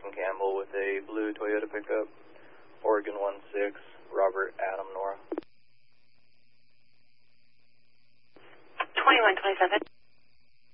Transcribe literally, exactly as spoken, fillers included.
Campbell with a blue Toyota pickup, Oregon one six, Robert Adam Nora. twenty-one twenty-seven.